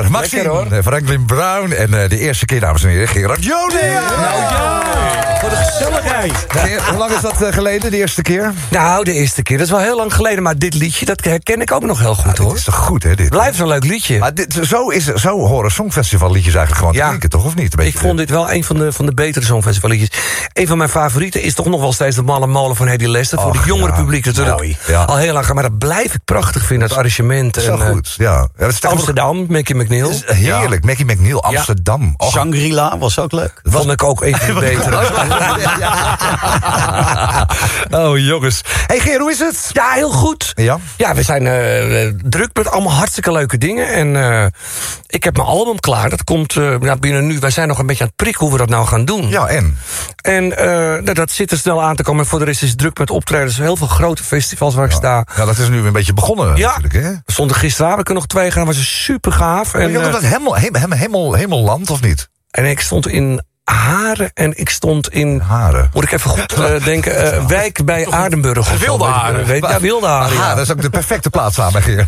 Maxime, Franklin Brown en de eerste keer, dames en heren, Gerard Joling. Nou ja, wat een gezelligheid. Hoe lang is dat geleden, de eerste keer? Nou, de eerste keer, dat is wel heel lang geleden. Maar dit liedje, dat herken ik ook nog heel goed, hoor. Dit is toch goed, hè? Dit blijft een leuk liedje. Maar zo horen songfestivalliedjes eigenlijk gewoon te klinken, toch? Of niet? Ik vond dit wel een van de betere songfestivalliedjes. Een van mijn favorieten is toch nog wel steeds de Malle Molen van Hedy Lester. Voor het jongere publiek natuurlijk. Ja. Al heel lang. Maar dat blijf ik prachtig vinden, het arrangement. Zo goed, ja. Amsterdam, Mackie McNeil. Heerlijk, Mackie McNeil, Amsterdam. Ja. Shangri-La was ook leuk. Dat vond ik ook even beter. Oh, jongens. Hey Geer, hoe is het? Ja, heel goed. Ja, we zijn druk met allemaal hartstikke leuke dingen. En ik heb mijn album klaar. Dat komt binnen nu. Wij zijn nog een beetje aan het prikken hoe we dat nou gaan doen. Ja, en? En dat zit er snel aan te komen. En voor de rest is het druk met optredens. Heel veel grote festivals waar ik sta. Ja, dat is nu een beetje begonnen natuurlijk, hè? We stonden gisteravond er nog 2 gaan. Dat was super gaaf. En, je dat Hemelland, of niet? En ik stond in Haren en ik stond in... Haren. Moet ik even goed denken. Wijk bij Aardenburg. Wilde Haren. Ja, Wilde Haren. Ja, dat is ook de perfecte plaats samen, Geer.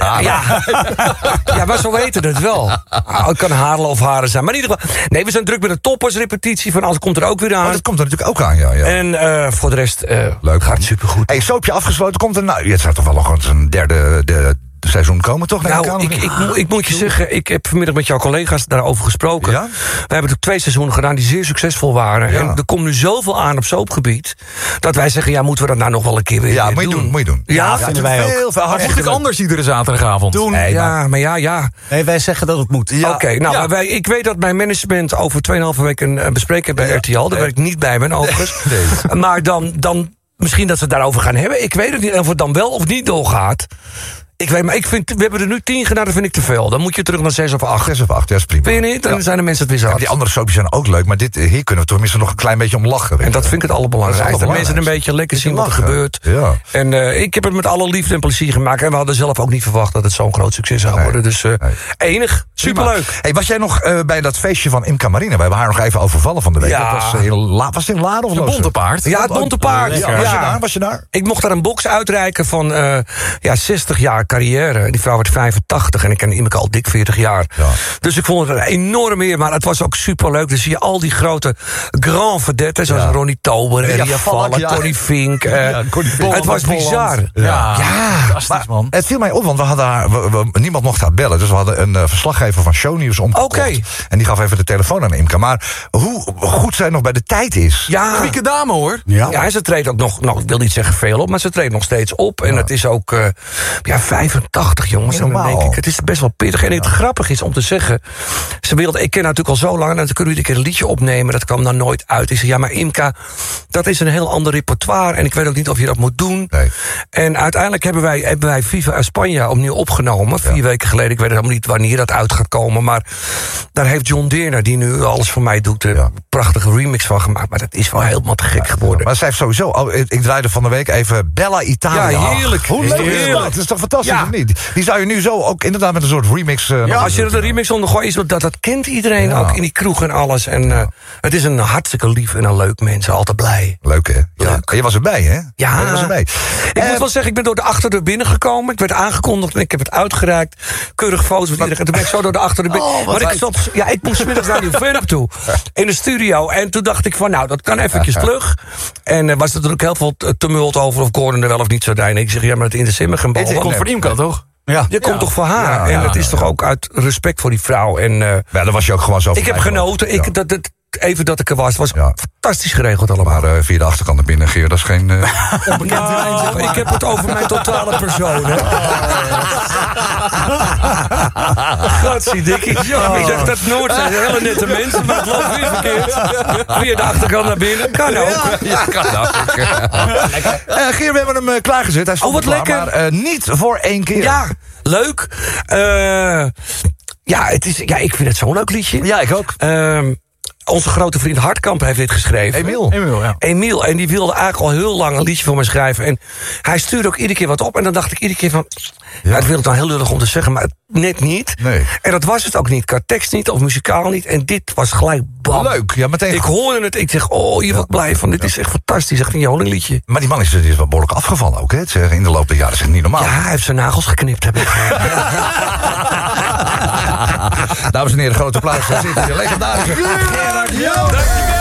Ja, maar zo weten het wel. Het kan Haarlem of Haren zijn. Maar in ieder geval... Nee, we zijn druk met de toppersrepetitie van alles komt er ook weer aan. Dat komt er natuurlijk ook aan, ja. En voor de rest leuk, gaat het supergoed. Hey, Soapje afgesloten, komt er nou... Het zou toch wel nog eens een derde seizoen komen, toch? Nou, ik moet je zeggen, ik heb vanmiddag met jouw collega's daarover gesproken. Ja? We hebben 2 seizoenen gedaan die zeer succesvol waren. Ja. En er komt nu zoveel aan op soapgebied, dat wij zeggen, ja, moeten we dat nou nog wel een keer weer doen? Moet je doen. Ja, vinden wij ook. Hartstikke anders iedere zaterdagavond. Doen. Nee, Nee, wij zeggen dat het moet. Ja. Oké, nou, ik weet dat mijn management over 2,5 weken een bespreking bij RTL. Daar waar ik niet bij ben, overigens. Nee. Maar dan misschien dat ze het daarover gaan hebben. Ik weet het niet of het dan wel of niet doorgaat. Ik weet, maar we hebben er nu 10 gedaan, dat vind ik te veel. Dan moet je terug naar 6 of 8. 6 of 8, ja, is prima. Vind je niet? Dan zijn de mensen het weer zat. Die andere soapjes zijn ook leuk, maar hier kunnen we tenminste nog een klein beetje om lachen. En dat vind ik het allerbelangrijkste. Dat mensen een beetje lekker zien wat er gebeurt. Ja. En ik heb het met alle liefde en plezier gemaakt. En we hadden zelf ook niet verwacht dat het zo'n groot succes zou worden. Dus enig, superleuk. Hey, was jij nog bij dat feestje van Imca Marina? We hebben haar nog even overvallen van de week. Ja. Dat was het in Laren of Het Bonte Paard. Ja, het Bonte Paard. Was je daar? Ik mocht daar een box uitreiken van 60 jaar carrière. Die vrouw werd 85 en ik ken Imca al dik 40 jaar. Ja. Dus ik vond het een enorm eer, maar het was ook superleuk. Dan zie je al die grote grand vedettes, zoals Ronnie Tober, Ria Valk, Tony Fink. Het was bizar. Ja. Fantastisch, man. Het viel mij op, want we hadden niemand mocht haar bellen. Dus we hadden een verslaggever van Shownieuws omgekocht. En die gaf even de telefoon aan Imca. Maar hoe goed zij nog bij de tijd is. Ja. Kwieke dame, hoor. Ja, en ze treedt ook nog, ik wil niet zeggen veel op, maar ze treedt nog steeds op. En het is ook 85, jongens. En dan denk ik, het is best wel pittig. En het grappige is om te zeggen, ik ken natuurlijk al zo lang, en dan kunnen jullie een keer een liedje opnemen, dat kwam dan nooit uit. Ik zeg, ja, maar Imca, dat is een heel ander repertoire, en ik weet ook niet of je dat moet doen. Nee. En uiteindelijk hebben wij Viva España opnieuw opgenomen, 4 weken geleden. Ik weet helemaal niet wanneer dat uit gaat komen, maar daar heeft John Deerner, die nu alles voor mij doet, een prachtige remix van gemaakt. Maar dat is wel helemaal te gek geworden. Maar zij heeft sowieso, ik draaide van de week even Bella Italia. Ja, heerlijk. Hoe leuk is dat? Het is toch fantastisch, of niet? Die zou je nu zo ook inderdaad met een soort remix... als je er een remix onder gooit, dat kent iedereen ook in die kroeg en alles. En het is een hartstikke lief en een leuk mens, altijd blij. Leuk, hè? Leuk. Je was erbij, hè? Ja. Je was erbij. Ik moet wel zeggen, ik ben door de achterdeur binnengekomen. Ik werd aangekondigd en ik heb het uitgereikt. Keurig foto's met iedereen. Toen ben ik zo door de achterdeur binnen. Maar ik moest 's middags naar Nieuw-Vennep toe. In de studio. En toen dacht ik van, nou, dat kan eventjes terug. En was er natuurlijk heel veel tumult over of Gordon er wel of niet zou zijn. Ik zeg, ja, maar het interesseert me geen bal. Het komt voor Imca, toch? Ja. Je komt toch voor haar. En het is toch ook uit respect voor die vrouw. En dan was je ook gewoon zo. Ik heb genoten. Even dat ik er was fantastisch geregeld allemaal. Maar via de achterkant naar binnen, Geer, dat is geen onbekend terrein. Ik heb het over mijn totale persoon, hè. Godzidikkie. Ik zeg dat Noord zijn hele nette mensen, maar het loopt weer verkeerd. Via de achterkant naar binnen. Kan ook. Ja, kan ook. Geer, we hebben hem klaargezet. Hij stond wat klaar, lekker. Maar niet voor 1 keer. Ja, leuk. Ik vind het zo'n leuk liedje. Ja, ik ook. Onze grote vriend Hartkamp heeft dit geschreven. Emiel, en die wilde eigenlijk al heel lang een liedje voor me schrijven. En hij stuurde ook iedere keer wat op. En dan dacht ik iedere keer van... Ja, dat wil ik dan heel lullig om te zeggen, maar net niet. Nee. En dat was het ook niet. Qua tekst niet, of muzikaal niet. En dit was gelijk bam. Leuk, ja, meteen. Ik hoorde het, ik zeg, hier wat blij van. Dit is echt fantastisch, echt een Joling liedje. Maar die man is wel behoorlijk afgevallen ook, hè? In de loop der jaren, dat is niet normaal. Ja, hij heeft zijn nagels geknipt, heb ik. Dames en heren, grote applaus. Daar zit hier de legendarische Gerard Joling.